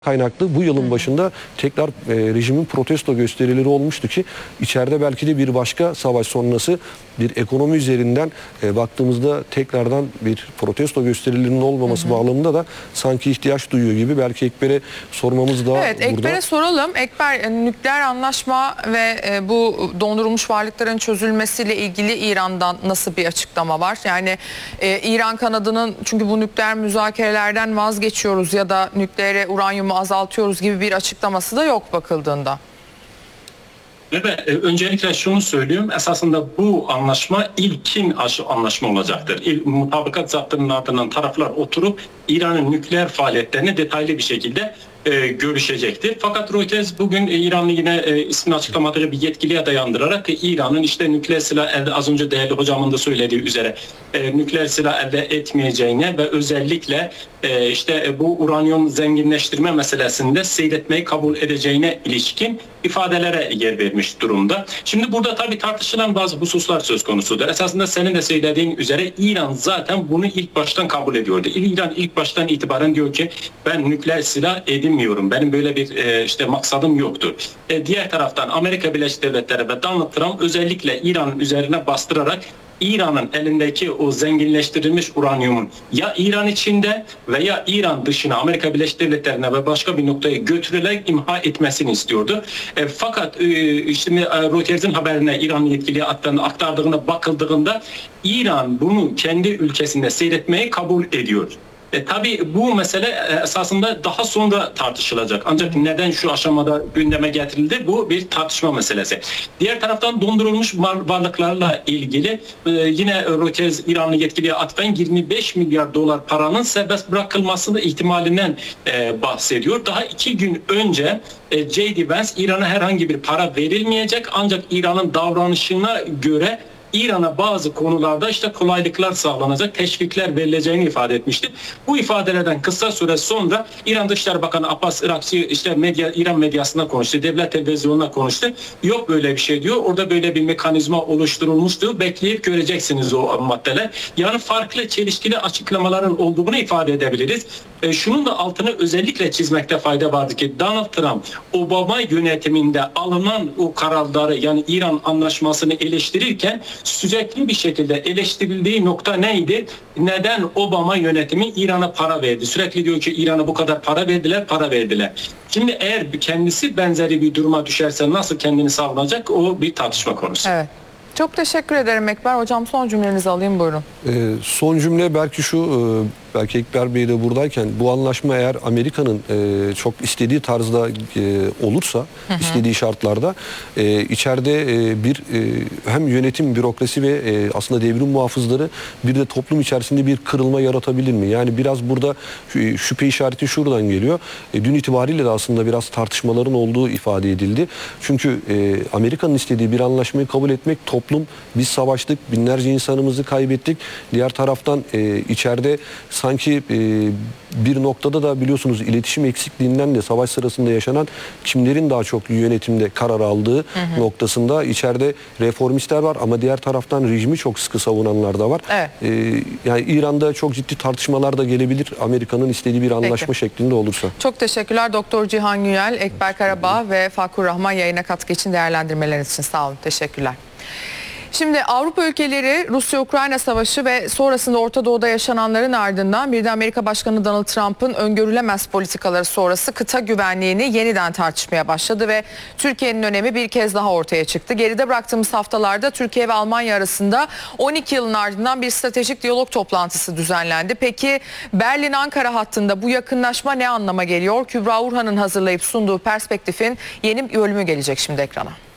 kaynaklı bu yılın başında tekrar rejimin protesto gösterileri olmuştu ki içeride belki de bir başka savaş sonrası bir ekonomi üzerinden baktığımızda tekrardan bir protesto gösterilerinin olmaması bağlamında da sanki ihtiyaç duyuyor gibi. Belki Ekber'e sormamız da evet, burada. Ekber'e soralım. Ekber, nükleer anlaşma ve bu dondurulmuş varlıkların çözülmesiyle ilgili İran'dan nasıl bir açıklama var? Yani İran kanadının çünkü bu nükleer müzakerelerden vazgeçiyoruz ya da nükleere uranyumu azaltıyoruz gibi bir açıklaması da yok bakıldığında. Evet, öncelikle şunu söyleyeyim. Esasında bu anlaşma ilkin anlaşma olacaktır. Mutabakat zaptının ardından taraflar oturup İran'ın nükleer faaliyetlerini detaylı bir şekilde görüşecektir. Fakat Reuters bugün İranlı yine ismini açıklamadığı bir yetkiliye dayandırarak İran'ın işte nükleer silah elde, az önce değerli hocamın da söylediği üzere nükleer silah elde etmeyeceğine ve özellikle işte bu uranyum zenginleştirme meselesinde seyretmeyi kabul edeceğine ilişkin ifadelere yer vermiş durumda. Şimdi burada tabii tartışılan bazı hususlar söz konusudur. Esasında senin de söylediğin üzere İran zaten bunu ilk baştan kabul ediyordu. İran ilk baştan itibaren diyor ki ben nükleer silah edinmiyorum. Benim böyle bir işte maksadım yoktur. Diğer taraftan Amerika Birleşik Devletleri ve Donald Trump özellikle İran'ın üzerine bastırarak İran'ın elindeki o zenginleştirilmiş uranyumun ya İran içinde veya İran dışına Amerika Birleşik Devletleri'ne ve başka bir noktaya götürülerek imha etmesini istiyordu. Fakat şimdi Reuters'in haberine İran yetkiliye aktardığına bakıldığında İran bunu kendi ülkesinde seyretmeyi kabul ediyor. Tabii bu mesele esasında daha sonra tartışılacak. Ancak neden şu aşamada gündeme getirildi? Bu bir tartışma meselesi. Diğer taraftan dondurulmuş varlıklarla ilgili yine Reuters İranlı yetkiliye atfen 25 milyar dolar paranın serbest bırakılması ihtimalinden bahsediyor. Daha 2 gün önce J.D. Vance İran'a herhangi bir para verilmeyecek ancak İran'ın davranışına göre İran'a bazı konularda işte kolaylıklar sağlanacak, teşvikler verileceğini ifade etmişti. Bu ifadelerden kısa süre sonra İran Dışişleri Bakanı Abbas Irakçı işte İran medyasında konuştu, devlet televizyonuna konuştu. Yok böyle bir şey diyor. Orada böyle bir mekanizma oluşturulmuştu. Bekleyip göreceksiniz o maddeler. Yani farklı çelişkili açıklamaların olduğunu ifade edebiliriz. Şunun da altını özellikle çizmekte fayda vardı ki Donald Trump Obama yönetiminde alınan o kararları yani İran anlaşmasını eleştirirken sürekli bir şekilde eleştirildiği nokta neydi? Neden Obama yönetimi İran'a para verdi? Sürekli diyor ki İran'a bu kadar para verdiler. Şimdi eğer kendisi benzeri bir duruma düşerse nasıl kendini savunacak? O bir tartışma konusu. Evet. Çok teşekkür ederim Ekber. Hocam son cümlenizi alayım, buyurun. Son cümle belki şu, belki Ekber Bey de buradayken bu anlaşma eğer Amerika'nın çok istediği tarzda olursa, istediği şartlarda içeride bir hem yönetim, bürokrasi ve aslında devrim muhafızları bir de toplum içerisinde bir kırılma yaratabilir mi? Yani biraz burada şüphe işareti şuradan geliyor. Dün itibariyle de aslında biraz tartışmaların olduğu ifade edildi. Çünkü Amerika'nın istediği bir anlaşmayı kabul etmek toplum, biz savaştık, binlerce insanımızı kaybettik. Diğer taraftan içeride sanki bir noktada da biliyorsunuz iletişim eksikliğinden de savaş sırasında yaşanan kimlerin daha çok yönetimde karar aldığı noktasında içeride reformistler var ama diğer taraftan rejimi çok sıkı savunanlar da var. Evet. Yani İran'da çok ciddi tartışmalar da gelebilir Amerika'nın istediği bir anlaşma şeklinde olursa. Çok teşekkürler Doktor Cihan Günyel, Ekber Karabağ ve Fakur Rahman yayına katkı için, değerlendirmeleriniz için sağ olun. Teşekkürler. Şimdi Avrupa ülkeleri Rusya-Ukrayna savaşı ve sonrasında Orta Doğu'da yaşananların ardından bir de Amerika Başkanı Donald Trump'ın öngörülemez politikaları sonrası kıta güvenliğini yeniden tartışmaya başladı ve Türkiye'nin önemi bir kez daha ortaya çıktı. Geride bıraktığımız haftalarda Türkiye ve Almanya arasında 12 yılın ardından bir stratejik diyalog toplantısı düzenlendi. Peki Berlin-Ankara hattında bu yakınlaşma ne anlama geliyor? Kübra Urhan'ın hazırlayıp sunduğu Perspektif'in yeni bölümü gelecek şimdi ekrana.